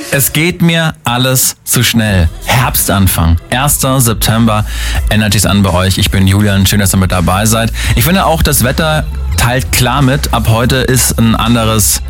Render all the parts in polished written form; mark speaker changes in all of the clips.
Speaker 1: Es geht mir alles zu schnell. Herbstanfang. 1. September. Energy ist an bei euch. Ich bin Julian. Schön, dass ihr mit dabei seid. Ich finde auch, das Wetter teilt klar mit. Ab heute ist ein anderes,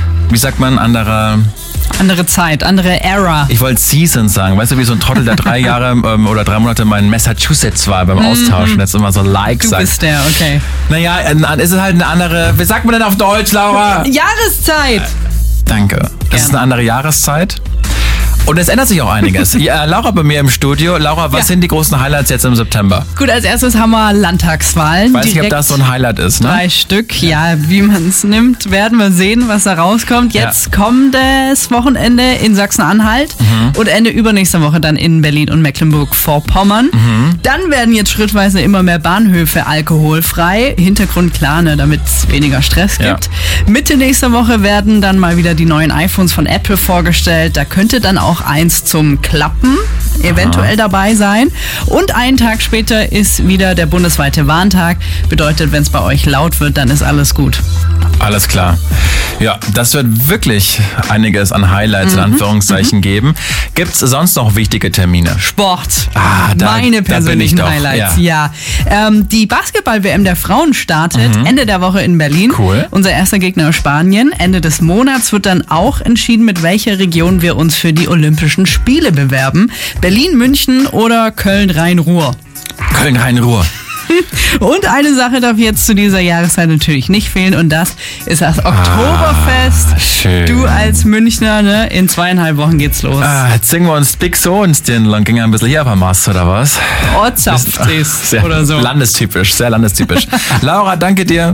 Speaker 2: andere Zeit, andere Era.
Speaker 1: Ich wollte Season sagen. Weißt du, wie so ein Trottel, der 3 Jahre oder 3 Monate mal in Massachusetts war beim Austauschen. Jetzt immer so Like sagt.
Speaker 2: Du bist der, okay.
Speaker 1: Naja, es ist halt eine andere, wie sagt man denn auf Deutsch, Laura?
Speaker 2: Jahreszeit.
Speaker 1: Danke. Das ist eine andere Jahreszeit. Und es ändert sich auch einiges. Laura bei mir im Studio. Laura, was sind die großen Highlights jetzt im September?
Speaker 2: Gut, als erstes haben wir Landtagswahlen.
Speaker 1: Ich weiß nicht, ob das so ein Highlight ist, ne?
Speaker 2: 3 Stück, ja, wie man es nimmt, werden wir sehen, was da rauskommt. Jetzt kommendes Wochenende in Sachsen-Anhalt und Ende übernächster Woche dann in Berlin und Mecklenburg-Vorpommern. Dann werden jetzt schrittweise immer mehr Bahnhöfe alkoholfrei. Hintergrund klar, ne, damit es weniger Stress gibt. Mitte nächster Woche werden dann mal wieder die neuen iPhones von Apple vorgestellt. Da könnte dann auch eins zum Klappen eventuell dabei sein. Und einen Tag später ist wieder der bundesweite Warntag. Bedeutet, wenn es bei euch laut wird, dann ist alles gut.
Speaker 1: Alles klar. Ja, das wird wirklich einiges an Highlights in Anführungszeichen geben. Gibt es sonst noch wichtige Termine?
Speaker 2: Sport.
Speaker 1: da
Speaker 2: Meine persönlichen
Speaker 1: bin ich doch.
Speaker 2: Highlights. Ja. Die Basketball-WM der Frauen startet Ende der Woche in Berlin.
Speaker 1: Cool.
Speaker 2: Unser erster Gegner ist Spanien. Ende des Monats wird dann auch entschieden, mit welcher Region wir uns für die Olympischen Spiele bewerben. Berlin, München oder Köln-Rhein-Ruhr.
Speaker 1: Köln-Rhein-Ruhr.
Speaker 2: Und eine Sache darf jetzt zu dieser Jahreszeit natürlich nicht fehlen und das ist das Oktoberfest.
Speaker 1: Schön.
Speaker 2: Du als Münchner, ne? In 2,5 Wochen geht's los.
Speaker 1: Jetzt singen wir uns Big So ins Dirndl und gingen ein bisschen hier auf der Mast, oder was?
Speaker 2: Ortsaft ist oder so.
Speaker 1: Landestypisch, sehr landestypisch. Laura, danke dir.